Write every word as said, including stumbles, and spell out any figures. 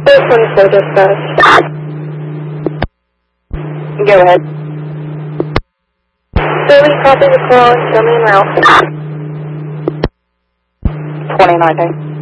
twenty-four dispatch. Go ahead. Billy, copy the call and show me en route. twenty-nine, okay.